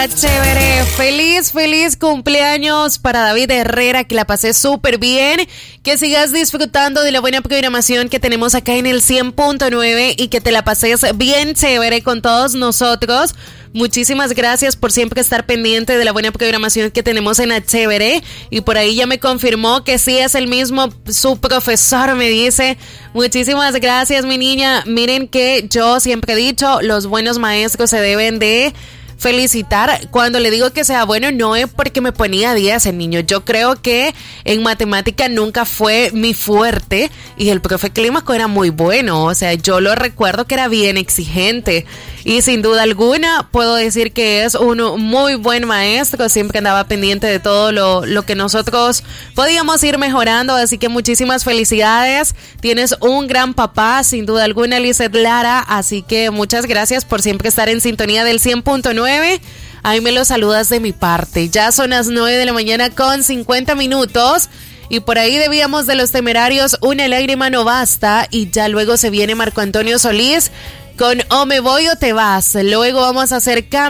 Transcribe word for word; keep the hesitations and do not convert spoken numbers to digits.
Pásala chévere. Feliz, feliz cumpleaños para David Herrera, que la pasé súper bien. Que sigas disfrutando de la buena programación que tenemos acá en el cien punto nueve y que te la pases bien chévere con todos nosotros. Muchísimas gracias por siempre estar pendiente de la buena programación que tenemos en La Chévere. Y por ahí ya me confirmó que sí es el mismo, su profesor me dice. Muchísimas gracias, mi niña. Miren que yo siempre he dicho, los buenos maestros se deben de felicitar. Cuando le digo que sea bueno, no es porque me ponía diez el niño. Yo creo que en matemática nunca fue mi fuerte y el profe Clímaco era muy bueno. O sea, yo lo recuerdo que era bien exigente y sin duda alguna puedo decir que es un muy buen maestro. Siempre andaba pendiente de todo lo, lo que nosotros podíamos ir mejorando. Así que muchísimas felicidades. Tienes un gran papá, sin duda alguna, Lizeth Lara. Así que muchas gracias por siempre estar en sintonía del cien punto nueve. Ahí me lo saludas de mi parte. Ya son las nueve de la mañana con cincuenta minutos. Y por ahí debíamos de Los Temerarios Una lágrima no basta. Y ya luego se viene Marco Antonio Solís con O me voy o te vas. Luego vamos a hacer cambio.